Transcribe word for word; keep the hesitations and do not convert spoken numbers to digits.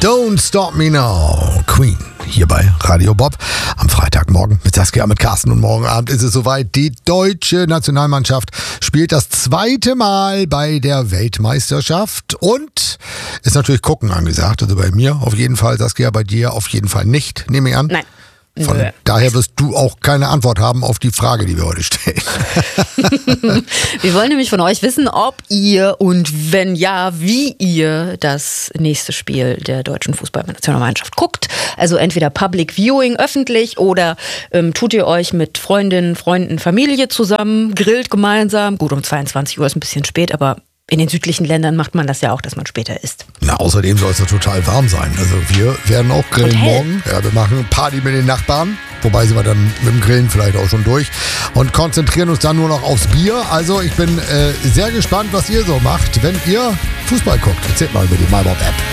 Don't Stop Me Now, Queen, hier bei Radio Bob. Am Freitagmorgen mit Saskia, mit Carsten und morgen Abend ist es soweit. Die deutsche Nationalmannschaft spielt das zweite Mal bei der Weltmeisterschaft und ist natürlich Gucken angesagt. Also bei mir auf jeden Fall, Saskia, bei dir auf jeden Fall nicht, nehme ich an. Nein. Von Nö. daher wirst du auch keine Antwort haben auf die Frage, die wir heute stellen. Wir wollen nämlich von euch wissen, ob ihr und wenn ja, wie ihr das nächste Spiel der deutschen Fußballnationalmannschaft guckt. Also entweder Public Viewing, öffentlich, oder ähm, tut ihr euch mit Freundinnen, Freunden, Familie zusammen, grillt gemeinsam. Gut, um zweiundzwanzig Uhr ist ein bisschen spät, aber in den südlichen Ländern macht man das ja auch, dass man später isst. Na, außerdem soll es ja total warm sein. Also wir werden auch grillen Und hell. morgen. Ja, wir machen Party mit den Nachbarn. Wobei sind wir dann mit dem Grillen vielleicht auch schon durch. Und konzentrieren uns dann nur noch aufs Bier. Also ich bin äh, sehr gespannt, was ihr so macht, wenn ihr Fußball guckt. Erzählt mal über die MyBob-App.